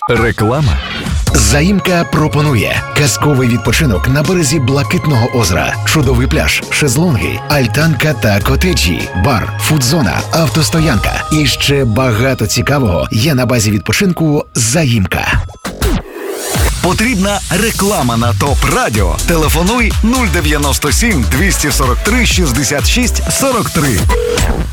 Реклама. Заїмка пропонує казковий відпочинок на березі Блакитного озера, чудовий пляж, шезлонги, альтанка та котеджі, бар, фудзона, автостоянка і ще багато цікавого є на базі відпочинку «Заїмка». Потрібна реклама на ТОП Радіо. Телефонуй 097 243 66 43.